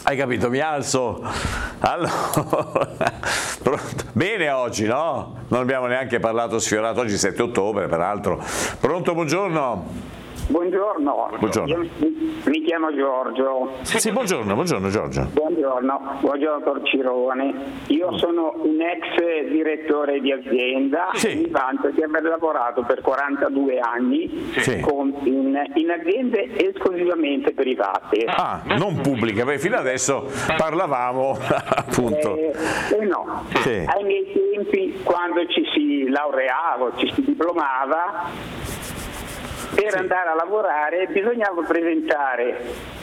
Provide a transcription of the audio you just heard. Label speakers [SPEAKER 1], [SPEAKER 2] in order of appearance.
[SPEAKER 1] Hai capito, mi alzo. Allora, bene oggi, no? Non abbiamo neanche parlato sfiorato, oggi 7 ottobre peraltro. Pronto, buongiorno.
[SPEAKER 2] Buongiorno.
[SPEAKER 1] Buongiorno.
[SPEAKER 2] Io mi chiamo Giorgio.
[SPEAKER 1] Sì, buongiorno Giorgio.
[SPEAKER 2] Buongiorno, dottor Cirone. Io sono un ex direttore di azienda e mi vanto di aver lavorato per 42 anni in aziende esclusivamente private.
[SPEAKER 1] Non pubbliche, perché fino adesso parlavamo appunto.
[SPEAKER 2] No. Ai miei tempi, quando ci si laureava, ci si diplomava, per andare a lavorare bisognava presentare